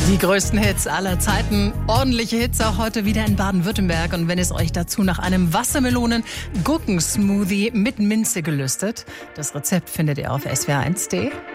Die größten Hits aller Zeiten, ordentliche Hits auch heute wieder in Baden-Württemberg. Und wenn es euch dazu nach einem Wassermelonen-Gurkensmoothie mit Minze gelüstet, das Rezept findet ihr auf swr1.de.